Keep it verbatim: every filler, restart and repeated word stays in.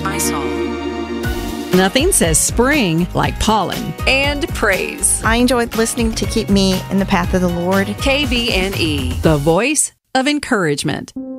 my soul. Nothing says spring like pollen. And praise. I enjoy listening to keep me in the path of the Lord. K V N E. The voice of encouragement.